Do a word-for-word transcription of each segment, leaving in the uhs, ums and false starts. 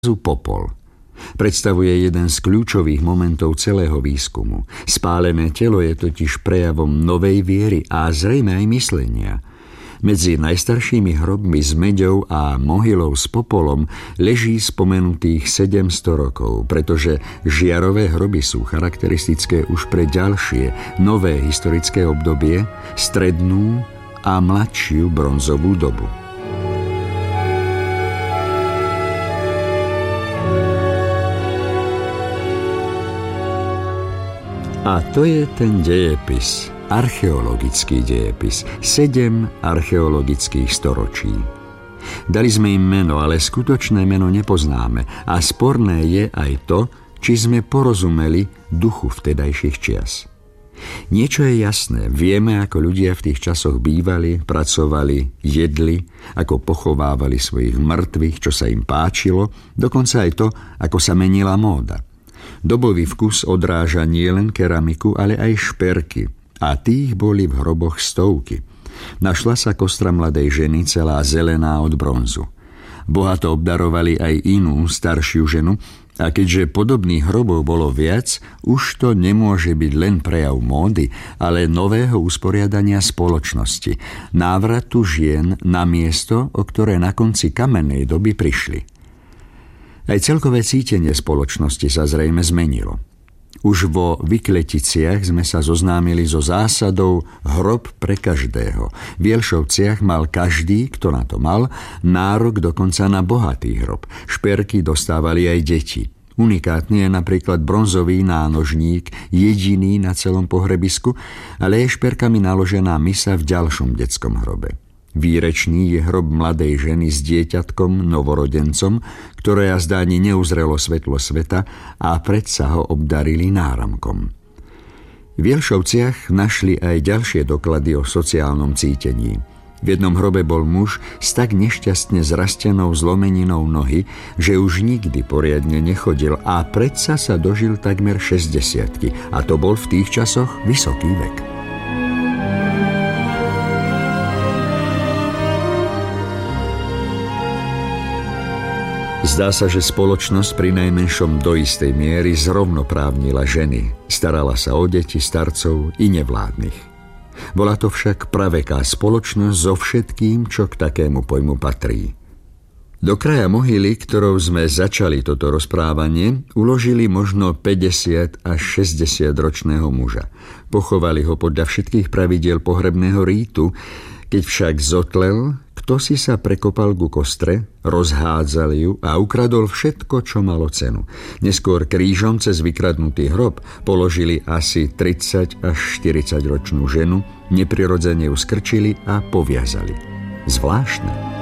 popol. Predstavuje jeden z kľúčových momentov celého výskumu. Spálené telo je totiž prejavom novej viery a zrejme aj myslenia. Medzi najstaršími hrobmi s meďou a mohylou s popolom leží spomenutých sedemsto rokov, pretože žiarové hroby sú charakteristické už pre ďalšie, nové historické obdobie, strednú a mladšiu bronzovú dobu. A to je ten dejepis, archeologický dejepis, sedem archeologických storočí. Dali sme im meno, ale skutočné meno nepoznáme a sporné je aj to, či sme porozumeli duchu vtedajších čias. Niečo je jasné, vieme, ako ľudia v tých časoch bývali, pracovali, jedli, ako pochovávali svojich mŕtvych, čo sa im páčilo, dokonca aj to, ako sa menila móda. Dobový vkus odráža nielen keramiku, ale aj šperky, a tých boli v hroboch stovky. Našla sa kostra mladej ženy, celá zelená od bronzu. Bohato obdarovali aj inú, staršiu ženu, a keďže podobných hrobov bolo viac, už to nemôže byť len prejav módy, ale nového usporiadania spoločnosti, návratu žien na miesto, o ktoré na konci kamennej doby prišli. Aj celkové cítenie spoločnosti sa zrejme zmenilo. Už vo Vykleticiach sme sa zoznámili so zásadou hrob pre každého. V Jelšovciach mal každý, kto na to mal, nárok dokonca na bohatý hrob. Šperky dostávali aj deti. Unikátny je napríklad bronzový nánožník, jediný na celom pohrebisku, ale je šperkami naložená misa v ďalšom detskom hrobe. Výrečný je hrob mladej ženy s dieťatkom, novorodencom, ktoré jazda ani neuzrelo svetlo sveta a predsa ho obdarili náramkom. V Jelšovciach našli aj ďalšie doklady o sociálnom cítení. V jednom hrobe bol muž s tak nešťastne zrastenou zlomeninou nohy, že už nikdy poriadne nechodil a predsa sa dožil takmer šesťdesiatky, a to bol v tých časoch vysoký vek. Zdá sa, že spoločnosť pri najmenšom do istej miery zrovnoprávnila ženy. Starala sa o deti, starcov i nevládnych. Bola to však praveká spoločnosť so všetkým, čo k takému pojmu patrí. Do kraja mohyly, ktorou sme začali toto rozprávanie, uložili možno päťdesiat až šesťdesiat ročného muža. Pochovali ho podľa všetkých pravidiel pohrebného rítu, keď však zotlel, kto si sa prekopal ku kostre, rozhádzal ju a ukradol všetko, čo malo cenu. Neskôr krížom cez vykradnutý hrob položili asi tridsať až štyridsať ročnú ženu, neprirodzene ju skrčili a poviazali. Zvláštne.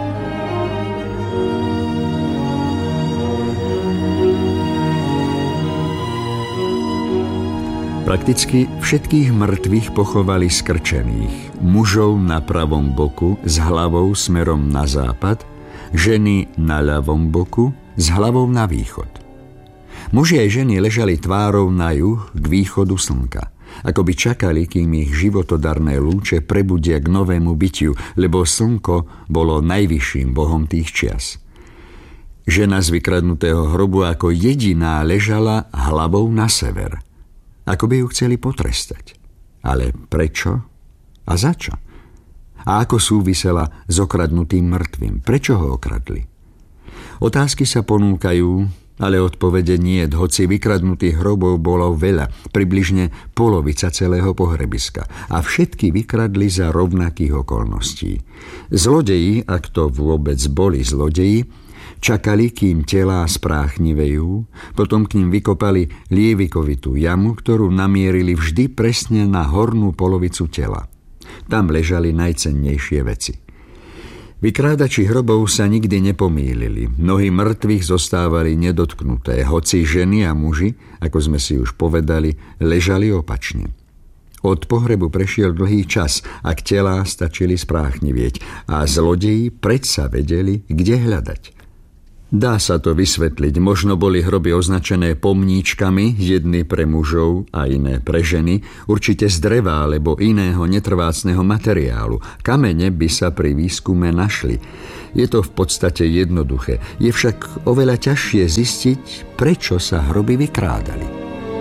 Prakticky všetkých mŕtvych pochovali skrčených. Mužov na pravom boku s hlavou smerom na západ, ženy na ľavom boku s hlavou na východ. Muži aj ženy ležali tvárou na juh k východu slnka, ako by čakali, kým ich životodarné lúče prebudia k novému bytiu, lebo slnko bolo najvyšším bohom tých čias. Žena z vykradnutého hrobu ako jediná ležala hlavou na sever. Ako by ju chceli potrestať. Ale prečo a za čo? A ako súvisela s okradnutým mŕtvým? Prečo ho okradli? Otázky sa ponúkajú, ale odpovede niet, hoci vykradnutých hrobov bolo veľa, približne polovica celého pohrebiska. A všetky vykradli za rovnakých okolností. Zlodeji, ak to vôbec boli zlodeji, čakali, kým telá spráchnivejú, potom k ním vykopali lievikovitú jamu, ktorú namierili vždy presne na hornú polovicu tela. Tam ležali najcennejšie veci. Vykrádači hrobov sa nikdy nepomýlili. Mnohí mŕtvych zostávali nedotknuté, hoci ženy a muži, ako sme si už povedali, ležali opačne. Od pohrebu prešiel dlhý čas, ak telá stačili spráchnivieť a zlodeji predsa vedeli, kde hľadať. Dá sa to vysvetliť. Možno boli hroby označené pomníčkami, jedny pre mužov a iné pre ženy, určite z dreva alebo iného netrvácneho materiálu. Kamene by sa pri výskume našli. Je to v podstate jednoduché. Je však oveľa ťažšie zistiť, prečo sa hroby vykrádali.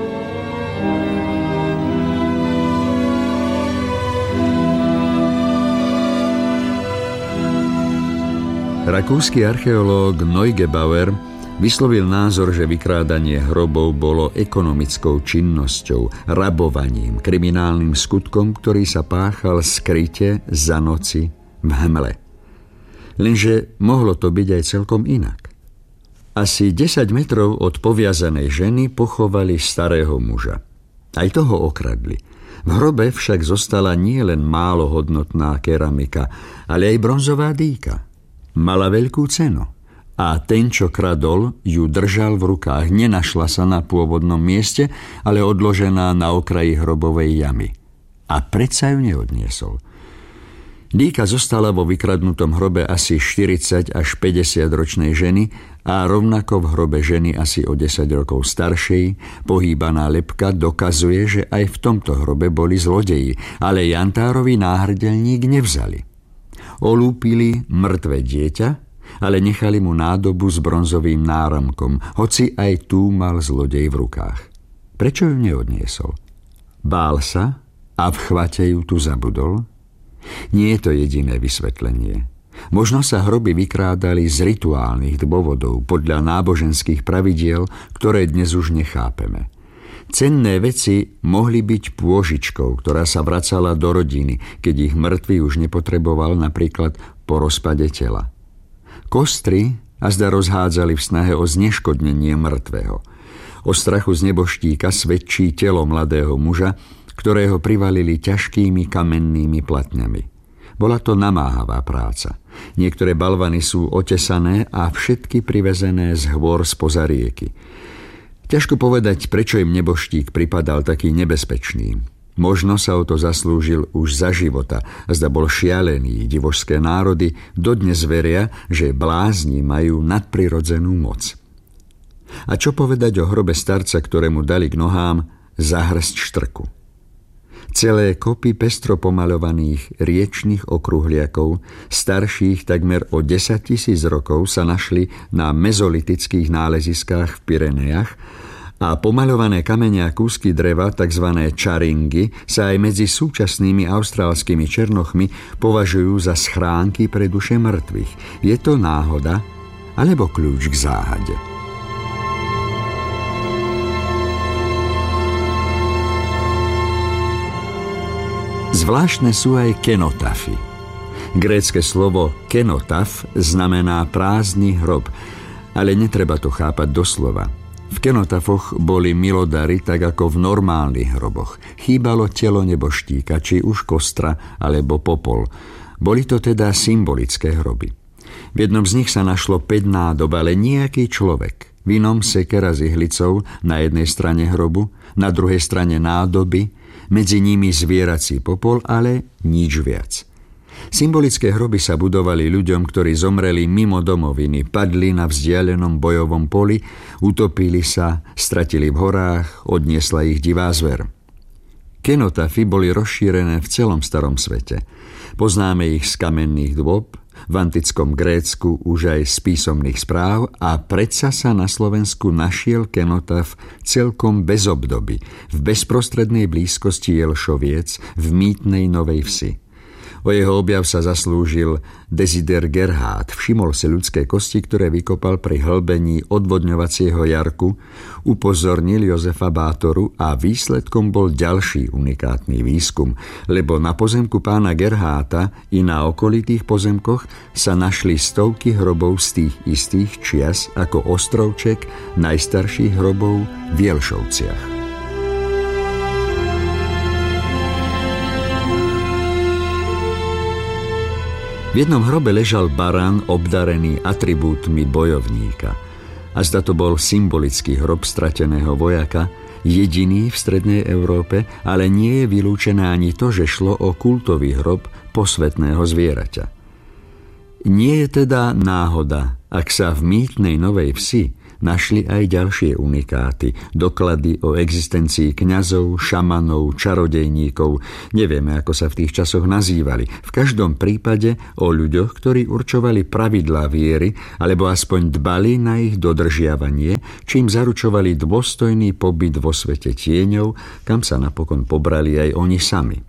Rakúsky archeológ Neugebauer vyslovil názor, že vykrádanie hrobov bolo ekonomickou činnosťou, rabovaním, kriminálnym skutkom, ktorý sa páchal skryte za noci v hmle. Lenže mohlo to byť aj celkom inak. Asi desať metrov od poviazanej ženy pochovali starého muža. Aj toho okradli. V hrobe však zostala nielen málo hodnotná keramika, ale aj bronzová dýka. Mala veľkú cenu a ten, čo kradol, ju držal v rukách. Nenašla sa na pôvodnom mieste, ale odložená na okraji hrobovej jamy. A predsa ju neodniesol. Dýka zostala vo vykradnutom hrobe asi štyridsať až päťdesiat ročnej ženy a rovnako v hrobe ženy asi o desať rokov staršej. Pohýbaná lebka dokazuje, že aj v tomto hrobe boli zlodeji, ale Jantárovi náhrdelník nevzali. Olúpili mŕtve dieťa, ale nechali mu nádobu s bronzovým náramkom, hoci aj tú mal zlodej v rukách. Prečo ju neodniesol? Bál sa a v chvate ju tu zabudol? Nie je to jediné vysvetlenie. Možno sa hroby vykrádali z rituálnych dôvodov podľa náboženských pravidiel, ktoré dnes už nechápeme. Cenné veci mohli byť pôžičkou, ktorá sa vracala do rodiny, keď ich mŕtvy už nepotreboval, napríklad po rozpade tela. Kostry azda rozhádzali v snahe o zneškodnenie mŕtvého. O strachu z neboštíka svedčí telo mladého muža, ktorého privalili ťažkými kamennými platňami. Bola to namáhavá práca. Niektoré balvany sú otesané a všetky privezené z hôr spoza rieky. Ťažko povedať, prečo im neboštík pripadal taký nebezpečný. Možno sa o to zaslúžil už za života, zda bol šialený. Divošské národy dodnes veria, že blázni majú nadprirodzenú moc. A čo povedať o hrobe starca, ktorému dali k nohám zahrsť štrku? Celé kopy pestro pomaľovaných riečnych okruhliakov, starších takmer o desaťtisíc rokov, sa našli na mezolitických náleziskách v Pyrenejach a pomaľované kamene a kúsky dreva, tzv. Čaringy, sa aj medzi súčasnými austrálskymi černochmi považujú za schránky pre duše mŕtvych. Je to náhoda alebo kľúč k záhade? Zvláštne sú aj kenotafy. Grécke slovo kenotaf znamená prázdny hrob, ale netreba to chápať doslova. V kenotafoch boli milodary tak ako v normálnych hroboch. Chýbalo telo neboštíka, či už kostra alebo popol. Boli to teda symbolické hroby. V jednom z nich sa našlo päť nádob, ale nejaký človek. V inom sekera s ihlicou, na jednej strane hrobu, na druhej strane nádoby, medzi nimi zvierací popol, ale nič viac. Symbolické hroby sa budovali ľuďom, ktorí zomreli mimo domoviny, padli na vzdialenom bojovom poli, utopili sa, stratili v horách, odniesla ich divá zver. Kenotafy boli rozšírené v celom starom svete. Poznáme ich z kamenných dôb, v antickom Grécku už aj z písomných správ a predsa sa na Slovensku našiel kenotaf celkom bez obdoby, v bezprostrednej blízkosti Jelšoviec v mýtnej Novej Vsi. O jeho objav sa zaslúžil Desider Gerhard. Všimol si ľudské kosti, ktoré vykopal pri hlbení odvodňovacieho jarku, upozornil Jozefa Bátoru a výsledkom bol ďalší unikátny výskum, lebo na pozemku pána Gerháta i na okolitých pozemkoch sa našli stovky hrobov z tých istých čias ako ostrovček najstarších hrobov v Jelšovciach. V jednom hrobe ležal barán obdarený atribútmi bojovníka. A zda to bol symbolický hrob strateného vojaka, jediný v strednej Európe, ale nie je vylúčené ani to, že šlo o kultový hrob posvätného zvieraťa. Nie je teda náhoda, ak sa v mýtnej Novej Vsi našli aj ďalšie unikáty, doklady o existencii kňazov, šamanov, čarodejníkov. Nevieme, ako sa v tých časoch nazývali. V každom prípade o ľuďoch, ktorí určovali pravidlá viery, alebo aspoň dbali na ich dodržiavanie, čím zaručovali dôstojný pobyt vo svete tieňov, kam sa napokon pobrali aj oni sami.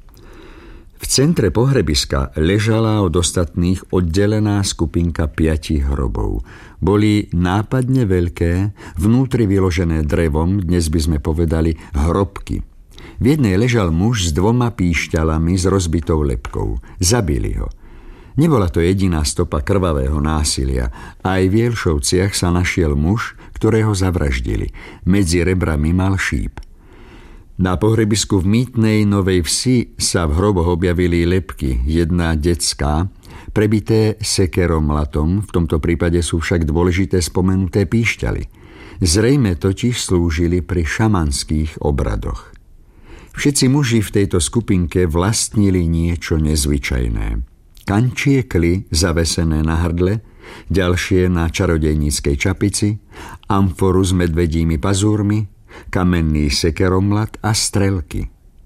V centre pohrebiska ležala od ostatných oddelená skupinka piatich hrobov. Boli nápadne veľké, vnútri vyložené drevom, dnes by sme povedali hrobky. V jednej ležal muž s dvoma píšťalami s rozbitou lebkou. Zabili ho. Nebola to jediná stopa krvavého násilia. Aj v Jelšovciach sa našiel muž, ktorého zavraždili. Medzi rebrami mal šíp. Na pohrebisku v mýtnej Novej Vsi sa v hroboch objavili lebky, jedna detská, prebité sekerom latom, v tomto prípade sú však dôležité spomenuté píšťaly. Zrejme totiž slúžili pri šamanských obradoch. Všetci muži v tejto skupinke vlastnili niečo nezvyčajné. Kančiekly zavesené na hrdle, ďalšie na čarodejníckej čapici, amforu s medvedími pazúrmi, kamenný sekeromlat a strelky.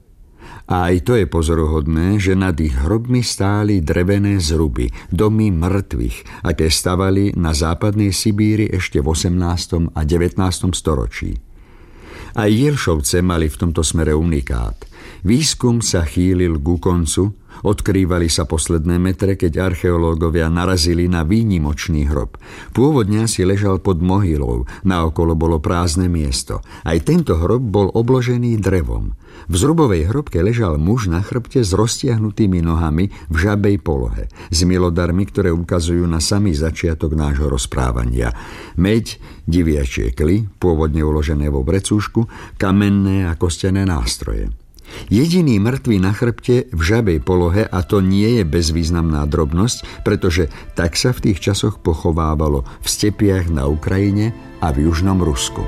A aj to je pozoruhodné, že nad ich hrobmi stáli drevené zruby, domy mŕtvych, aké stavali na západnej Sibíri ešte v osemnástom a devätnástom storočí. Aj Jelšovce mali v tomto smere unikát. Výskum sa chýlil ku koncu, odkrývali sa posledné metre, keď archeológovia narazili na výnimočný hrob. Pôvodne si ležal pod mohylou, naokolo bolo prázdne miesto. Aj tento hrob bol obložený drevom. V zrubovej hrobke ležal muž na chrbte s roztiahnutými nohami v žabej polohe, s milodarmi, ktoré ukazujú na samý začiatok nášho rozprávania. Meď, diviačie kly, pôvodne uložené vo vrecúšku, kamenné a kostené nástroje. Jediný mŕtvy na chrbte v žabej polohe, a to nie je bezvýznamná drobnosť, pretože tak sa v tých časoch pochovávalo v stepiach na Ukrajine a v južnom Rusku.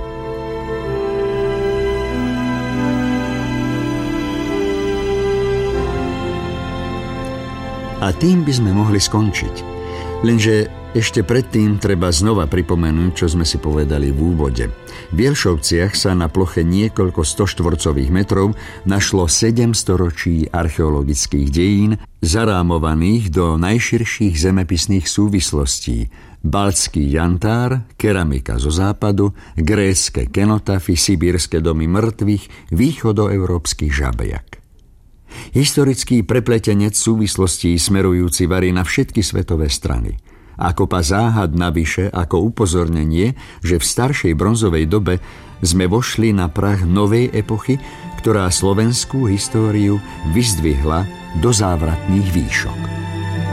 A tým by sme mohli skončiť. Lenže ešte predtým treba znova pripomenúť, čo sme si povedali v úvode. V Jelšovciach sa na ploche niekoľko stoštvorcových metrov našlo sedem storočí archeologických dejín, zarámovaných do najširších zemepisných súvislostí. Baltský jantár, keramika zo západu, grécke kenotafy, sibírske domy mŕtvych, východoeurópsky žabejak. Historický prepletenec súvislostí smerujúci varí na všetky svetové strany. A kopa záhad navyše ako upozornenie, že v staršej bronzovej dobe sme vošli na prah novej epochy, ktorá slovenskú históriu vyzdvihla do závratných výšok.